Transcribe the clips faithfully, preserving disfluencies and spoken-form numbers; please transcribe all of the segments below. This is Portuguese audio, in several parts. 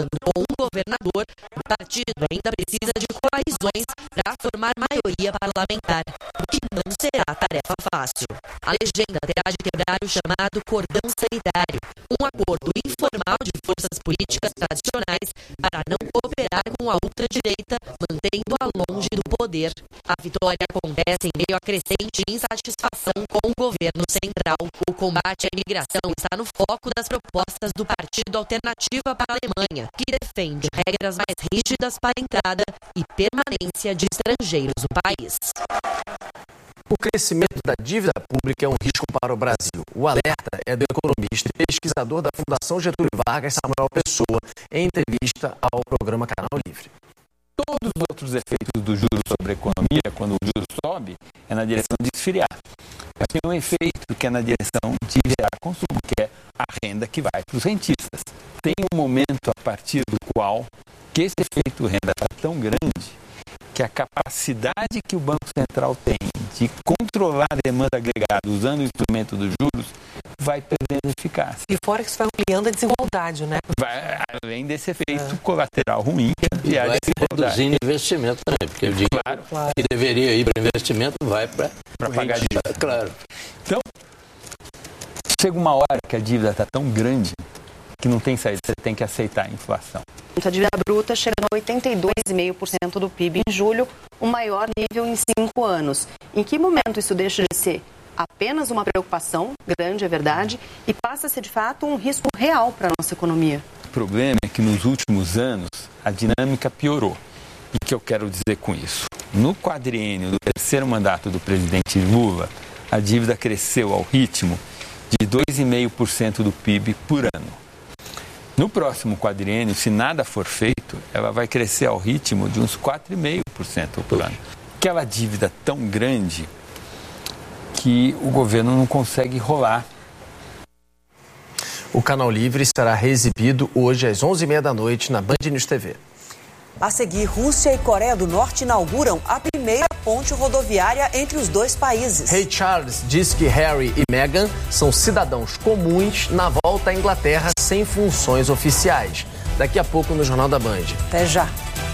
falando com um governador, o partido ainda precisa de coalizões para formar maioria parlamentar, o que não será tarefa fácil. A legenda terá de quebrar o chamado cordão sanitário, um acordo informal de forças políticas tradicionais para não cooperar com a ultradireita, mantendo-a longe do poder. A vitória acontece em meio a crescente insatisfação com o governo central. O combate à imigração está no foco das propostas do Partido Alternativa para a Alemanha, que defende regras mais rígidas para a entrada e permanência de estrangeiros no país. O crescimento da dívida pública é um risco para o Brasil. O alerta é do economista e pesquisador da Fundação Getúlio Vargas, Samuel Pessoa, em entrevista ao programa Canal Livre. Todos os outros efeitos do juros sobre a economia, quando o juros sobe, é na direção de esfriar. Mas tem um efeito que é na direção de gerar consumo, que é a renda que vai para os rentistas. Tem um momento a partir do qual que esse efeito renda está tão grande que a capacidade que o Banco Central tem de controlar a demanda agregada usando o instrumento dos juros vai perdendo eficácia. E fora que isso vai ampliando a desigualdade, né? Vai, além desse efeito é. colateral ruim, e vai reduzindo investimento também, porque o dinheiro claro, claro. que deveria ir para investimento vai para pagar dívida. Claro. Então, chega uma hora que a dívida está tão grande que não tem saída, você tem que aceitar a inflação. A dívida bruta chega a oitenta e dois vírgula cinco por cento do P I B em julho, o maior nível em cinco anos. Em que momento isso deixa de ser apenas uma preocupação, grande é verdade, e passa a ser de fato um risco real para a nossa economia? O problema é que nos últimos anos a dinâmica piorou. E o que eu quero dizer com isso? No quadriênio do terceiro mandato do presidente Lula, a dívida cresceu ao ritmo de dois vírgula cinco por cento do P I B por ano. No próximo quadriênio, se nada for feito, ela vai crescer ao ritmo de uns quatro vírgula cinco por cento por ano. Aquela dívida tão grande que o governo não consegue rolar. O Canal Livre será reexibido hoje às onze e meia da noite na Band News T V. A seguir, Rússia e Coreia do Norte inauguram a primeira ponte rodoviária entre os dois países. Rei Charles diz que Harry e Meghan são cidadãos comuns na volta à Inglaterra sem funções oficiais. Daqui a pouco no Jornal da Band. Até já.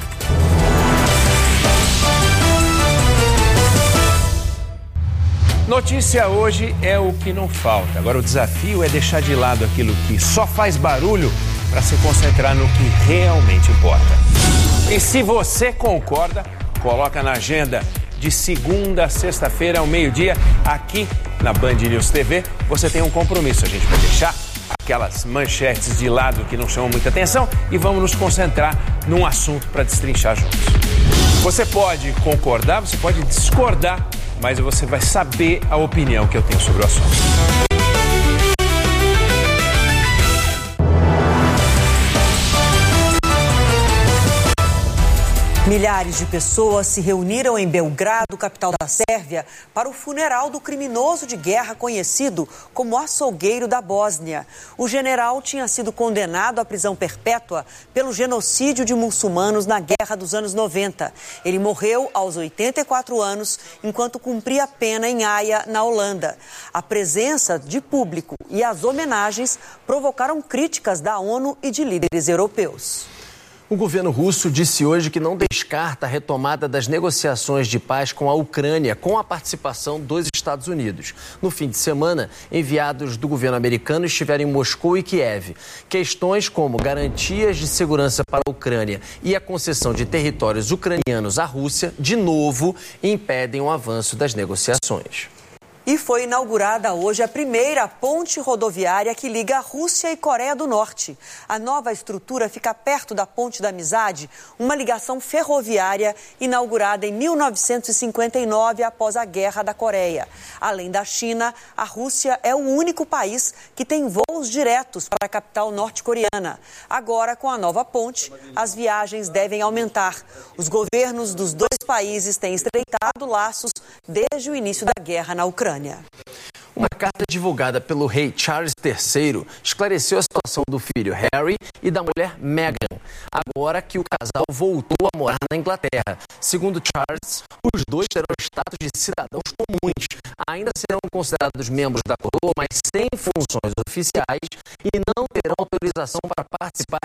Notícia hoje é o que não falta. Agora o desafio é deixar de lado aquilo que só faz barulho para se concentrar no que realmente importa. E se você concorda, coloca na agenda de segunda a sexta-feira ao meio-dia, aqui na Band News T V. Você tem um compromisso, a gente vai deixar aquelas manchetes de lado que não chamam muita atenção e vamos nos concentrar num assunto para destrinchar juntos. Você pode concordar, você pode discordar, mas você vai saber a opinião que eu tenho sobre o assunto. Milhares de pessoas se reuniram em Belgrado, capital da Sérvia, para o funeral do criminoso de guerra conhecido como açougueiro da Bósnia. O general tinha sido condenado à prisão perpétua pelo genocídio de muçulmanos na guerra dos anos noventa. Ele morreu aos oitenta e quatro anos, enquanto cumpria a pena em Haia, na Holanda. A presença de público e as homenagens provocaram críticas da ONU e de líderes europeus. O governo russo disse hoje que não descarta a retomada das negociações de paz com a Ucrânia, com a participação dos Estados Unidos. No fim de semana, enviados do governo americano estiveram em Moscou e Kiev. Questões como garantias de segurança para a Ucrânia e a concessão de territórios ucranianos à Rússia, de novo, impedem o avanço das negociações. E foi inaugurada hoje a primeira ponte rodoviária que liga a Rússia e Coreia do Norte. A nova estrutura fica perto da Ponte da Amizade, uma ligação ferroviária inaugurada em mil novecentos e cinquenta e nove após a Guerra da Coreia. Além da China, a Rússia é o único país que tem voos diretos para a capital norte-coreana. Agora, com a nova ponte, as viagens devem aumentar. Os governos dos dois países têm estreitado laços desde o início da guerra na Ucrânia. Uma carta divulgada pelo rei Charles terceiro esclareceu a situação do filho Harry e da mulher Meghan, agora que o casal voltou a morar na Inglaterra. Segundo Charles, os dois terão status de cidadãos comuns, ainda serão considerados membros da coroa, mas sem funções oficiais, e não terão autorização para participar